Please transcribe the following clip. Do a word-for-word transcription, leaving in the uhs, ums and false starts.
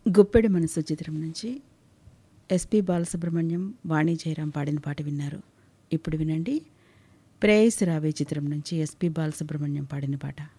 గుప్పెడి మనసు చిత్రం నుంచి ఎస్పి బాలసుబ్రహ్మణ్యం, వాణి జయరాం పాడిన పాట విన్నారు. ఇప్పుడు వినండి, ప్రేయసి రావే చిత్రం నుంచి ఎస్పి బాలసుబ్రహ్మణ్యం పాడిన పాట.